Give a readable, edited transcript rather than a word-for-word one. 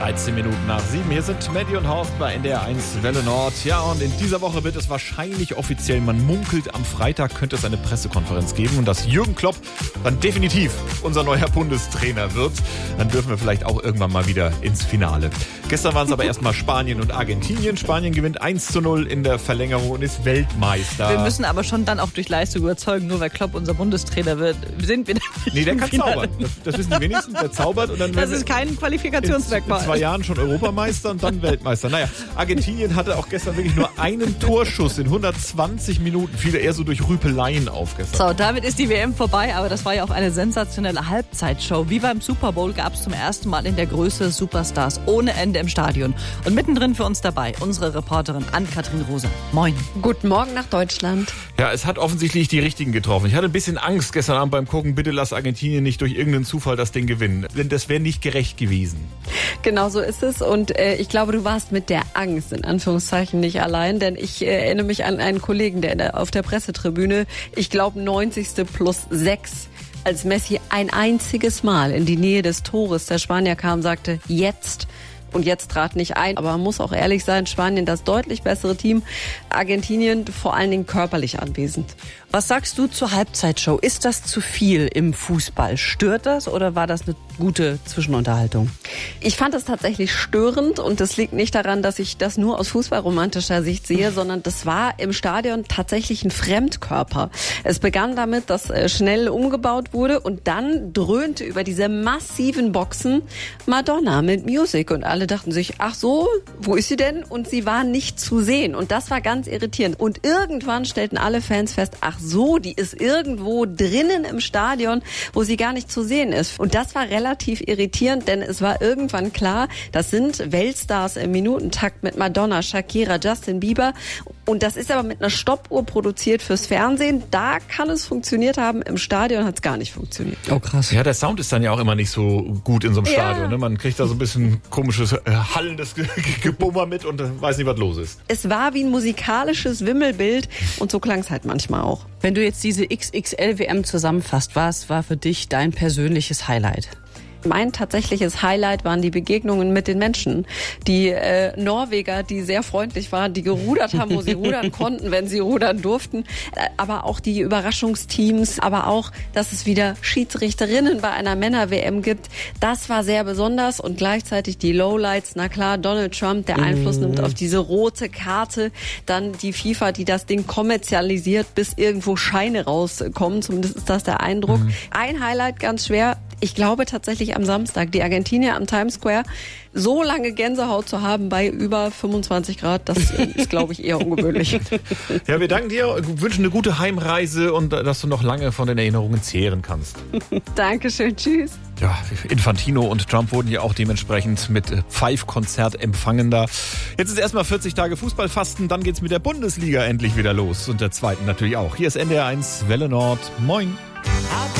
13 Minuten nach 7. Hier sind Maddie und Horst bei NDR 1 Welle Nord. Ja, und in dieser Woche wird es wahrscheinlich offiziell, man munkelt, am Freitag könnte es eine Pressekonferenz geben und dass Jürgen Klopp dann definitiv unser neuer Bundestrainer wird. Dann dürfen wir vielleicht auch irgendwann mal wieder ins Finale. Gestern waren es aber erstmal Spanien und Argentinien. Spanien gewinnt 1:0 in der Verlängerung und ist Weltmeister. Wir müssen aber schon dann auch durch Leistung überzeugen, nur weil Klopp unser Bundestrainer wird, sind wir dann nicht. Nee, der im kann Finale. zaubern. Das wissen die wenigsten. Der zaubert und dann Das ist kein Qualifikationsmerkmal. in 2 Jahren schon Europameister und dann Weltmeister. Naja, Argentinien hatte auch gestern wirklich nur einen Torschuss in 120 Minuten. Viele eher so durch Rüpeleien aufgestern. So, damit ist die WM vorbei, aber das war ja auch eine sensationelle Halbzeitshow. Wie beim Super Bowl gab es zum ersten Mal in der Größe Superstars ohne Ende im Stadion. Und mittendrin für uns dabei unsere Reporterin Ann-Kathrin Rosa. Moin. Guten Morgen nach Deutschland. Ja, es hat offensichtlich die Richtigen getroffen. Ich hatte ein bisschen Angst gestern Abend beim Gucken, bitte lass Argentinien nicht durch irgendeinen Zufall das Ding gewinnen. Denn das wäre nicht gerecht gewesen. Genau so ist es und ich glaube, du warst mit der Angst in Anführungszeichen nicht allein, denn ich erinnere mich an einen Kollegen, der auf der Pressetribüne, ich glaube 90+6, als Messi ein einziges Mal in die Nähe des Tores der Spanier kam, sagte, jetzt. Und jetzt trat nicht ein. Aber man muss auch ehrlich sein, Spanien das deutlich bessere Team, Argentinien vor allen Dingen körperlich anwesend. Was sagst du zur Halbzeitshow? Ist das zu viel im Fußball? Stört das oder war das eine gute Zwischenunterhaltung? Ich fand es tatsächlich störend und das liegt nicht daran, dass ich das nur aus fußballromantischer Sicht sehe, sondern das war im Stadion tatsächlich ein Fremdkörper. Es begann damit, dass schnell umgebaut wurde und dann dröhnte über diese massiven Boxen Madonna mit Music und alle dachten sich, ach so, wo ist sie denn? Und sie war nicht zu sehen und das war ganz irritierend. Und irgendwann stellten alle Fans fest, ach so, die ist irgendwo drinnen im Stadion, wo sie gar nicht zu sehen ist. Und das war relativ irritierend, denn es war irgendwann klar, das sind Weltstars im Minutentakt mit Madonna, Shakira, Justin Bieber. Und das ist aber mit einer Stoppuhr produziert fürs Fernsehen. Da kann es funktioniert haben, im Stadion hat es gar nicht funktioniert. Oh krass. Ja, der Sound ist dann ja auch immer nicht so gut in so einem Stadion. Ne? Man kriegt da so ein bisschen komisches, hallendes Gebummer mit und weiß nicht, was los ist. Es war wie ein musikalisches Wimmelbild und so klang es halt manchmal auch. Wenn du jetzt diese XXL-WM zusammenfasst, was war für dich dein persönliches Highlight? Mein tatsächliches Highlight waren die Begegnungen mit den Menschen. Die Norweger, die sehr freundlich waren, die gerudert haben, wo sie rudern konnten, wenn sie rudern durften. Aber auch die Überraschungsteams, aber auch, dass es wieder Schiedsrichterinnen bei einer Männer-WM gibt. Das war sehr besonders und gleichzeitig die Lowlights. Na klar, Donald Trump, der Einfluss nimmt auf diese rote Karte. Dann die FIFA, die das Ding kommerzialisiert, bis irgendwo Scheine rauskommen. Zumindest ist das der Eindruck. Ein Highlight ganz schwer. Ich glaube tatsächlich am Samstag, die Argentinier am Times Square, so lange Gänsehaut zu haben bei über 25 Grad, das ist, glaube ich, eher ungewöhnlich. Ja, wir danken dir, wünschen eine gute Heimreise und dass du noch lange von den Erinnerungen zehren kannst. Dankeschön, tschüss. Ja, Infantino und Trump wurden ja auch dementsprechend mit Pfeif-Konzert empfangen da. Jetzt ist erstmal 40 Tage Fußballfasten, dann geht's mit der Bundesliga endlich wieder los und der zweiten natürlich auch. Hier ist NDR 1 Welle Nord. Moin.